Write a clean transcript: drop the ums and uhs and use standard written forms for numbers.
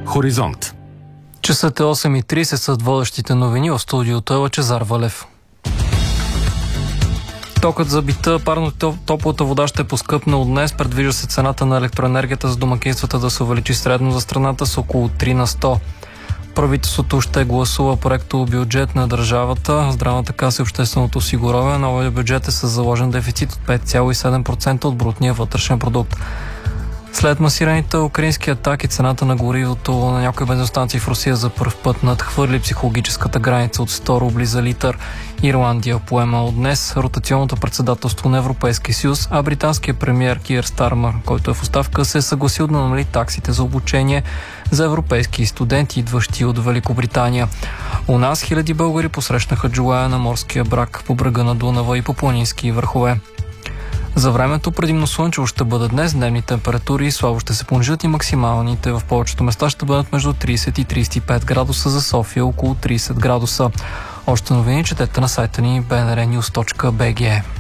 Хоризонт. Часът е 8:30 с водещите новини. В студиото е Лъчезар Валев. Токът за бита, парно-топлата вода ще поскъпне от днес. Предвижда се цената на електроенергията за домакинствата да се увеличи средно за страната с около 3%. Правителството ще гласува проекто бюджет на държавата, Здравната каса и общественото осигуряване. Новия бюджет е с заложен дефицит от 5,7% от брутния вътрешен продукт. След масираните украински атаки, цената на горивото на някои бензиностанции в Русия за пръв път надхвърли психологическата граница от 100 рубли за литър. Ирландия поема от днес ротационното председателство на Европейския съюз, а британският премиер Киер Стармър, който е в оставка, се е съгласил да намали таксите за обучение за европейски студенти, идващи от Великобритания. У нас хиляди българи посрещнаха джулая на морския бряг по брега на Дунава и по планински върхове. За времето предимно слънчево ще бъде днес, дневни температури слабо ще се понижат и максималните в повечето места ще бъдат между 30 и 35 градуса, за София около 30 градуса. Още новини четете на сайта ни bnrnews.bg.